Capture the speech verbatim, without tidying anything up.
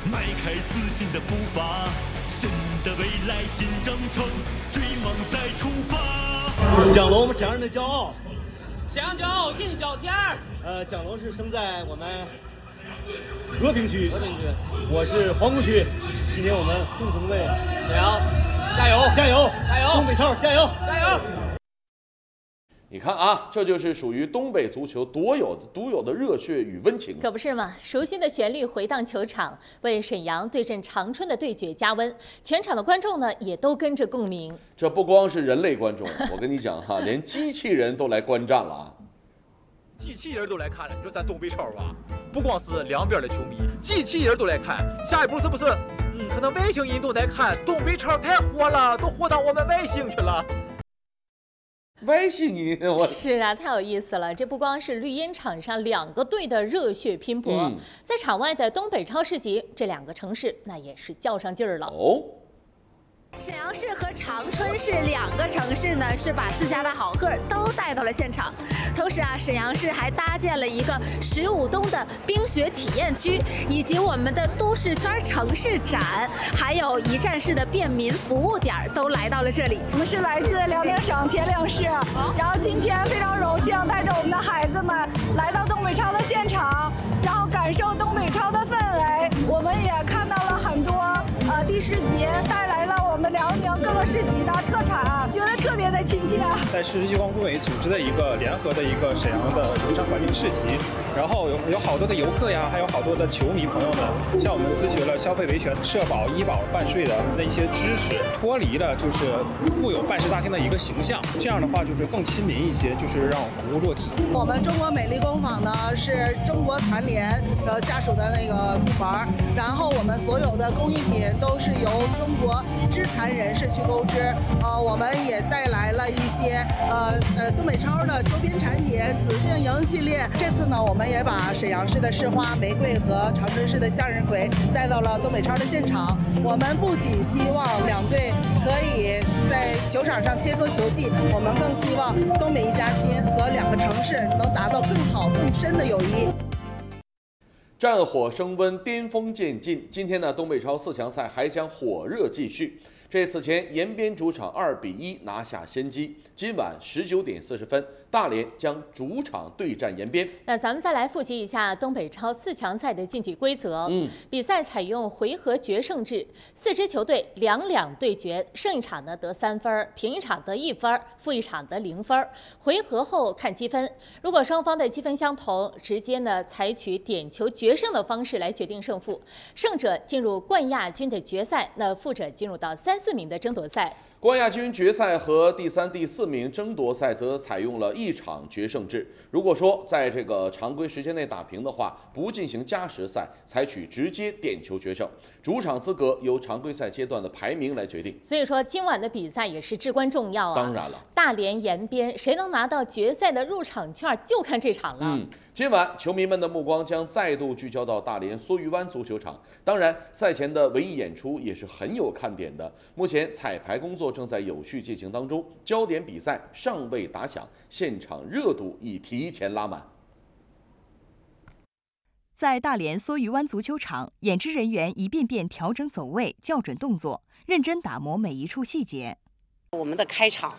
迈开自信的步伐，新的未来新征程，追梦再出发。 蒋龙，我们沈阳人的骄傲。 沈阳骄傲，印小天儿。 呃，蒋龙是生在我们和平区， 和平区， 我是皇姑区。今天我们共同为沈阳加油， 加油， 加油！ 东北超加油， 加油！ 你看啊，这就是属于东北足球独有的、独有的热血与温情。 可不是嘛！熟悉的旋律回荡球场，为沈阳对阵长春的对决加温。全场的观众呢，也都跟着共鸣。 这不光是人类观众，我跟你讲哈，连机器人都来观战了啊！ 机器人都来看了，你说咱东北超吧，不光是两边的球迷，机器人都来看。下一步是不是？嗯，可能外星人都在看东北超太火了，都火到我们外星去了。 外星人，我是啊，太有意思了！这不光是绿茵场上两个队的热血拼搏， 嗯、 在场外的东北超市集，这两个城市那也是较上劲儿了。 哦。 沈阳市和长春市两个城市呢，是把自家的好客都带到了现场。同时啊，沈阳市还搭建了一个十五冬的冰雪体验区，以及我们的都市圈城市展，还有一站式的便民服务点都来到了这里。 我们是来自辽宁省铁岭市，然后今天非常荣幸带着我们的孩子们来到东北超的现场，然后感受东北超的氛围。我们也看到了很多呃地市集带来了我们辽宁各个市级的特产，觉得特别的亲切。 在市机关工委组织的一个联合的一个沈阳的游山环境市集，然后有有好多的游客呀，还有好多的球迷朋友们向我们咨询了消费维权、社保、医保、办税的那一些知识，脱离了就是固有办事大厅的一个形象，这样的话就是更亲民一些，就是让服务落地。 我们中国美丽工坊呢是中国残联呃下属的那个部门，然后我们所有的工艺品都是由中国肢残人士去购织，呃，我们也带来了一些呃呃东北超的周边产品，紫电营系列。这次呢，我们也把沈阳市的市花玫瑰和长春市的向日葵带到了东北超的现场。我们不仅希望两队可以在球场上切磋球技，我们更希望东北一家亲和两个城市能达到更好更深的友谊。 战火升温，巅峰渐近。今天呢，东北超四强赛还将火热继续。这此前，延边主场二比一拿下先机。今晚十九点四十分，大连将主场对战延边。 那咱们再来复习一下东北超四强赛的竞技规则。 嗯， 比赛采用回合决胜制，四支球队两两对决，胜一场呢得三分，平一场得一分，负一场得零分。回合后看积分，如果双方的积分相同，直接呢采取点球决胜的方式来决定胜负，胜者进入冠亚军的决赛，那负者进入到三四名的争夺赛。 冠亚军决赛和第三、第四名争夺赛则采用了一场决胜制。如果说在这个常规时间内打平的话，不进行加时赛，采取直接点球决胜。主场资格由常规赛阶段的排名来决定。 所以说，今晚的比赛也是至关重要啊！ 当然了， 大连延边谁能拿到决赛的入场券，就看这场了。 嗯，今晚球迷们的目光将再度聚焦到大连梭鱼湾足球场。当然，赛前的文艺演出也是很有看点的。目前彩排工作正在有序进行当中，焦点比赛尚未打响，现场热度已提前拉满。 在大连梭鱼湾足球场，演职人员一遍遍调整走位、校准动作，认真打磨每一处细节。 我们的开场